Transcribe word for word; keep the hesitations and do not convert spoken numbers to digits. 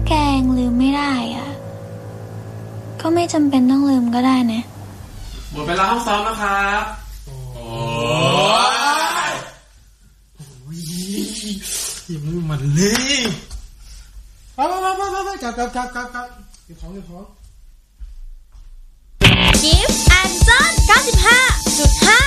แกยังลืมไม่ได้อ่ะก็ไม่จำเป็นต้องลืมก็ได้นะหมดเวลาห้องซ้อมแล้วครับโอ้ยยังไม่มันเลยไปไปไปไปไปจับจับจับจับจับเก็บของเก็บของกิฟต์แอนด์จอน เก้าสิบห้าจุดห้า